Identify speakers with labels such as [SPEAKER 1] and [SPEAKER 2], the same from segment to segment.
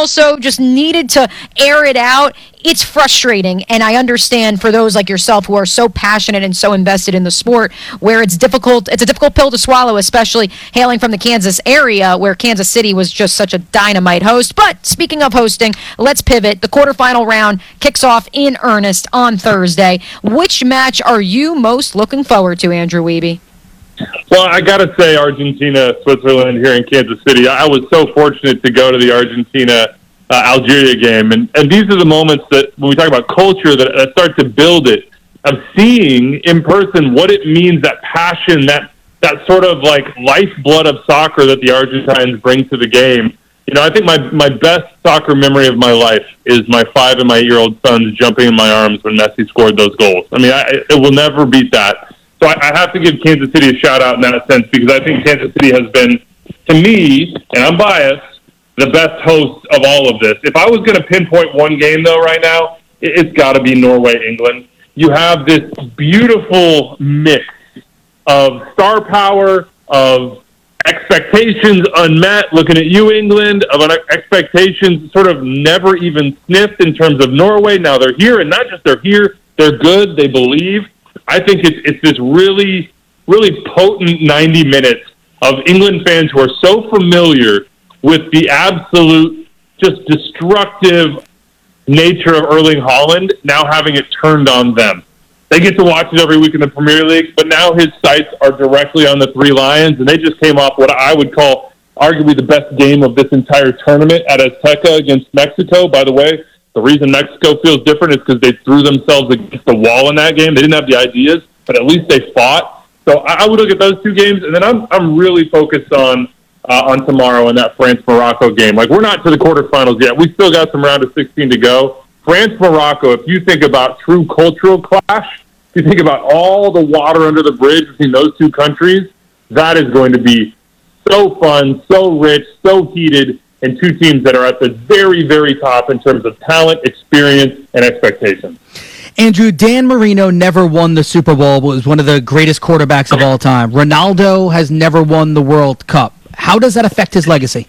[SPEAKER 1] also just needed to air it out. It's frustrating, and I understand for those like yourself who are so passionate and so invested in the sport, where it's a difficult pill to swallow, especially hailing from the Kansas area where Kansas City was just such a dynamite host. But speaking of hosting, let's pivot. The quarterfinal round kicks off in earnest on Thursday. Which match are you most looking forward to, Andrew Wiebe?
[SPEAKER 2] Well, I got to say Argentina, Switzerland here in Kansas City. I was so fortunate to go to the Argentina Algeria game. And these are the moments that, when we talk about culture, that start to build it, of seeing in person what it means, that passion, that sort of like lifeblood of soccer that the Argentines bring to the game. You know, I think my best soccer memory of my life is my 5 and my 8-year-old sons jumping in my arms when Messi scored those goals. I mean, it will never beat that. So I have to give Kansas City a shout-out in that sense, because I think Kansas City has been, to me, and I'm biased, the best host of all of this. If I was going to pinpoint one game, though, right now, it's got to be Norway-England. You have this beautiful mix of star power, of expectations unmet, looking at you, England, of expectations sort of never even sniffed in terms of Norway. Now they're here, and not just they're here, they're good, they believe. I think it's this really, really potent 90 minutes of England fans who are so familiar with the absolute, just destructive nature of Erling Haaland, now having it turned on them. They get to watch it every week in the Premier League, but now his sights are directly on the Three Lions, and they just came off what I would call arguably the best game of this entire tournament at Azteca against Mexico. By the way, the reason Mexico feels different is because they threw themselves against the wall in that game. They didn't have the ideas, but at least they fought. So I would look at those two games, and then I'm really focused on tomorrow in that France-Morocco game. Like, we're not to the quarterfinals yet. We still got some round of 16 to go. France-Morocco, if you think about true cultural clash, if you think about all the water under the bridge between those two countries, that is going to be so fun, so rich, so heated, and two teams that are at the very, very top in terms of talent, experience, and expectations.
[SPEAKER 3] Andrew, Dan Marino never won the Super Bowl, but was one of the greatest quarterbacks of all time. Ronaldo has never won the World Cup. How does that affect his legacy?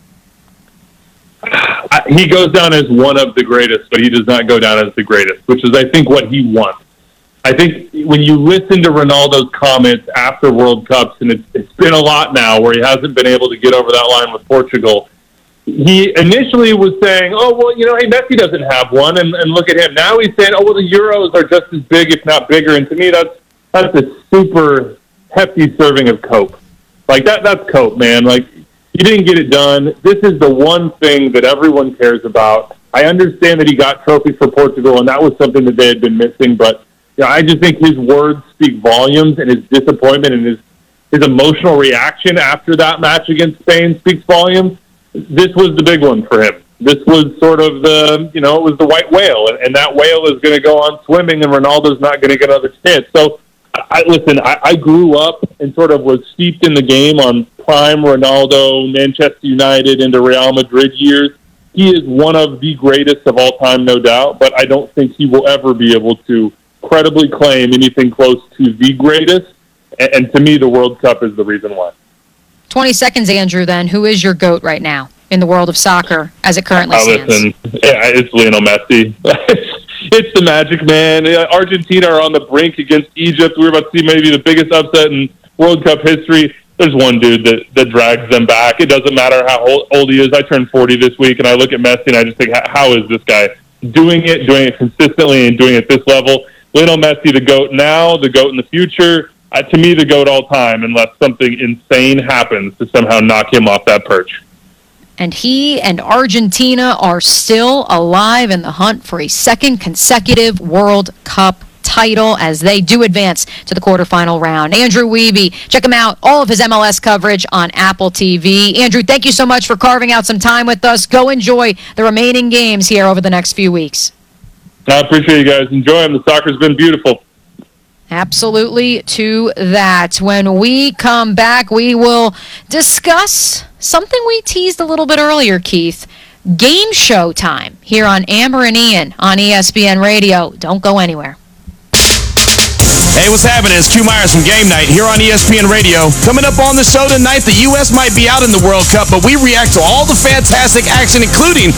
[SPEAKER 2] He goes down as one of the greatest, but he does not go down as the greatest, which is, I think, what he wants. I think when you listen to Ronaldo's comments after World Cups, and it's been a lot now where he hasn't been able to get over that line with Portugal, he initially was saying, oh, well, you know, hey, Messi doesn't have one, and look at him. Now he's saying, oh, well, the Euros are just as big, if not bigger. And to me, that's a super hefty serving of Coke. Like, that's Coke, man. Like, you didn't get it done. This is the one thing that everyone cares about. I understand that he got trophies for Portugal, and that was something that they had been missing. But you know, I just think his words speak volumes, and his disappointment and his emotional reaction after that match against Spain speaks volumes. This was the big one for him. This was sort of the, you know, it was the white whale, and that whale is going to go on swimming, and Ronaldo's not going to get another chance. So, I grew up and sort of was steeped in the game on prime Ronaldo, Manchester United, into Real Madrid years. He is one of the greatest of all time, no doubt, but I don't think he will ever be able to credibly claim anything close to the greatest. And to me, the World Cup is the reason why.
[SPEAKER 1] 20 seconds, Andrew, then. Who is your GOAT right now in the world of soccer as it currently stands?
[SPEAKER 2] Listen, it's Lionel Messi. It's the Magic, man. Argentina are on the brink against Egypt. We're about to see maybe the biggest upset in World Cup history. There's one dude that drags them back. It doesn't matter how old he is. I turned 40 this week, and I look at Messi, and I just think, how is this guy doing it consistently, and doing it at this level? Lionel Messi, the GOAT now, the GOAT in the future. To me, the GOAT all time, unless something insane happens to somehow knock him off that perch.
[SPEAKER 1] And he and Argentina are still alive in the hunt for a second consecutive World Cup title as they do advance to the quarterfinal round. Andrew Wiebe, check him out, all of his MLS coverage on Apple TV. Andrew, thank you so much for carving out some time with us. Go enjoy the remaining games here over the next few weeks.
[SPEAKER 2] I appreciate you guys. Enjoy them. The soccer's been beautiful.
[SPEAKER 1] Absolutely to that. When we come back, we will discuss something we teased a little bit earlier, Keith. Game show time here on Amber and Ian on ESPN Radio. Don't go anywhere.
[SPEAKER 4] Hey, what's happening? It's Q Myers from Game Night here on ESPN Radio. Coming up on the show tonight, the U.S. might be out in the World Cup, but we react to all the fantastic action, including